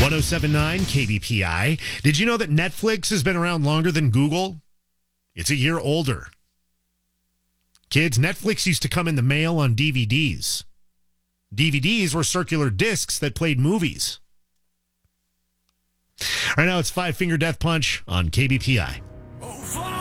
1079 KBPI. Did you know that Netflix has been around longer than Google? It's a year older. Kids, Netflix used to come in the mail on DVDs. DVDs were circular discs that played movies. Right now, it's Five Finger Death Punch on KBPI.